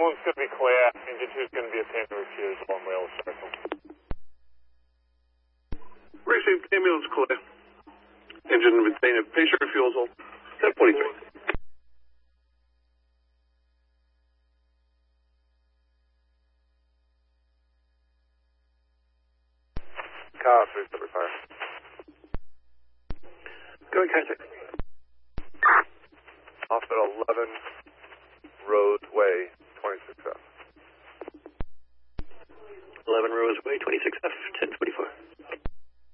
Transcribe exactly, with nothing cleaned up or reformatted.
one's going to be clear. Engine two is going to be obtained refusal on rail circle. Received, ambulance clear. Engine obtained patient refusal. ten forty-three. Car three seventy-five. Go ahead, contact. Hospital eleven.